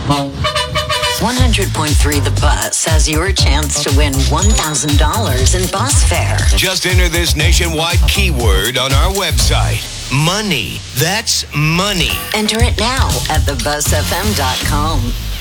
100.3 The Bus has your chance to win $1,000 in bus fare. Just enter this nationwide keyword on our website. Money. That's money. Enter it now at thebusfm.com.